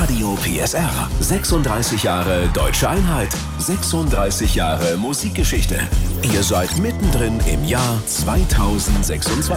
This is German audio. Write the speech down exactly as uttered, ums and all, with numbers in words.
Radio P S R. sechsunddreißig Jahre Deutsche Einheit. sechsunddreißig Jahre Musikgeschichte. Ihr seid mittendrin im Jahr zweitausendsechsundzwanzig.